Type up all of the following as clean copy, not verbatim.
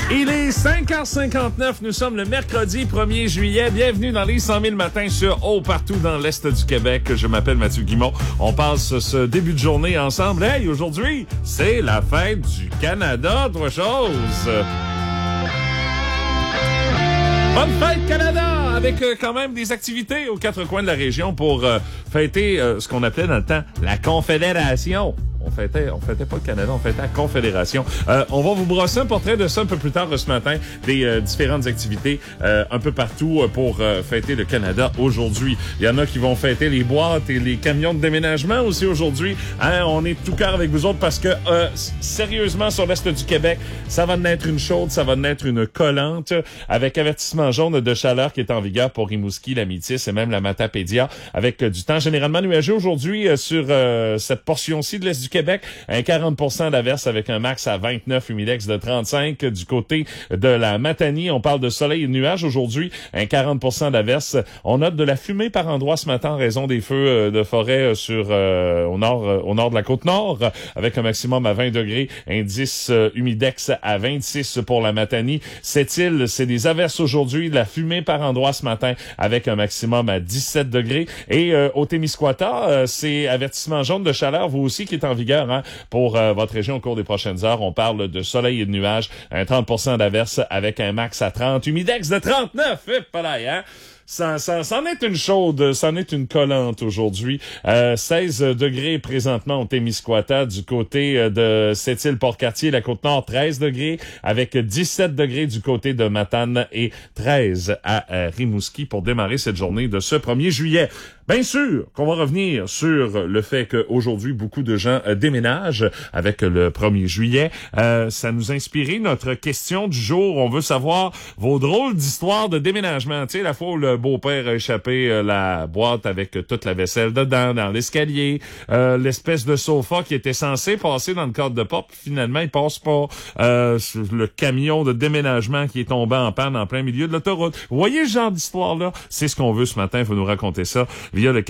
Il est 5h59, nous sommes le mercredi 1er juillet. Bienvenue dans les 100 000 matins sur Haut partout dans l'Est du Québec. Je m'appelle Mathieu Guimont. On passe ce début de journée ensemble. Hey, aujourd'hui, c'est la fête du Canada, autre chose. Bonne fête Canada! Avec quand même des activités aux quatre coins de la région pour fêter ce qu'on appelait dans le temps la Confédération. On fêtait pas le Canada, on fêtait la Confédération. On va vous brosser un portrait de ça un peu plus tard ce matin, des différentes activités un peu partout pour fêter le Canada aujourd'hui. Il y en a qui vont fêter les boîtes et les camions de déménagement aussi aujourd'hui. Hein, on est tout cœur avec vous autres parce que sérieusement, sur l'Est du Québec, ça va naître une chaude, ça va naître une collante avec avertissement jaune de chaleur qui est en vigueur pour Rimouski, la Métis et même la Matapédia avec du temps généralement nuageux aujourd'hui sur cette portion-ci de l'Est du Québec, un 40% d'averse avec un max à 29, humidex de 35. Du côté de la Matanie, on parle de soleil et de nuages aujourd'hui, un 40% d'averse. On note de la fumée par endroits ce matin en raison des feux de forêt sur au nord de la côte nord, avec un maximum à 20 degrés, indice humidex à 26 pour la Matanie. Cette île, c'est des averses aujourd'hui, de la fumée par endroits ce matin avec un maximum à 17 degrés. Et au Témiscouata, c'est avertissement jaune de chaleur, vous aussi, qui est en vigueur pour votre région au cours des prochaines heures. On parle de soleil et de nuages, un 30% d'averse avec un max à 30, humidex de 39. Ça en est une chaude, ça en est une collante aujourd'hui. 16 degrés présentement au Témiscouata, du côté de Sept-Îles-Port-Cartier, la Côte-Nord, 13 degrés, avec 17 degrés du côté de Matane et 13 à Rimouski pour démarrer cette journée de ce 1er juillet. Bien sûr qu'on va revenir sur le fait qu'aujourd'hui, beaucoup de gens déménagent avec le 1er juillet. Ça nous a inspiré notre question du jour. On veut savoir vos drôles d'histoires de déménagement. Tu sais, la fois où le beau-père a échappé la boîte avec toute la vaisselle dedans, dans l'escalier, l'espèce de sofa qui était censé passer dans le cadre de porte, finalement, il passe pas. Le camion de déménagement qui est tombé en panne en plein milieu de l'autoroute. Vous voyez ce genre d'histoire-là? C'est ce qu'on veut ce matin. Il faut nous raconter ça via le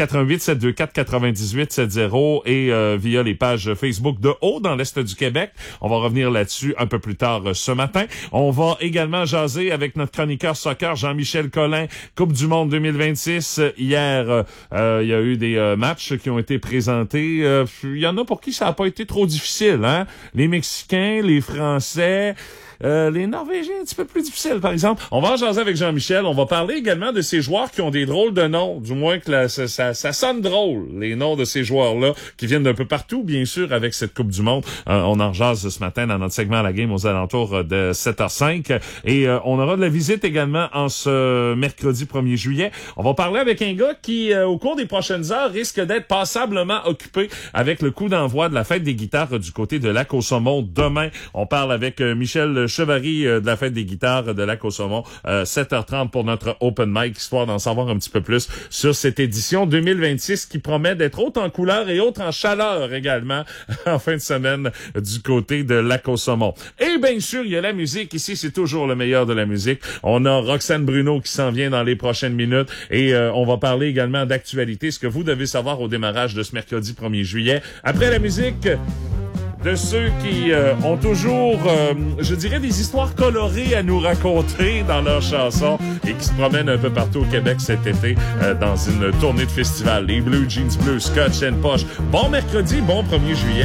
88-724-9870 et via les pages Facebook de Haut dans l'Est du Québec. On va revenir là-dessus un peu plus tard ce matin. On va également jaser avec notre chroniqueur soccer Jean-Michel Collin, Coupe du Monde 2026. Hier, il y a eu des matchs qui ont été présentés. Il y en a pour qui ça n'a pas été trop difficile, hein? Les Mexicains, les Français... les Norvégiens, un petit peu plus difficile, par exemple. On va en jaser avec Jean-Michel. On va parler également de ces joueurs qui ont des drôles de noms. Du moins que ça sonne drôle, les noms de ces joueurs-là, qui viennent d'un peu partout, bien sûr, avec cette Coupe du Monde. On en jase ce matin dans notre segment à la game aux alentours de 7h05. Et on aura de la visite également en ce mercredi 1er juillet. On va parler avec un gars qui, au cours des prochaines heures, risque d'être passablement occupé avec le coup d'envoi de la fête des guitares du côté de Lac-au-Saumon demain. On parle avec Michel Chevary de la fête des guitares de Lac-au-Saumon, 7h30 pour notre open mic, histoire d'en savoir un petit peu plus sur cette édition 2026 qui promet d'être haute en couleur et haute en chaleur également en fin de semaine du côté de Lac-au-Saumon. Et bien sûr, il y a la musique. Ici, c'est toujours le meilleur de la musique. On a Roxane Bruno qui s'en vient dans les prochaines minutes et on va parler également d'actualité, ce que vous devez savoir au démarrage de ce mercredi 1er juillet. Après la musique... de ceux qui ont toujours, je dirais, des histoires colorées à nous raconter dans leurs chansons et qui se promènent un peu partout au Québec cet été dans une tournée de festival. Les Blue Jeans Bleu, Scotch and Posh. Bon mercredi, bon 1er juillet.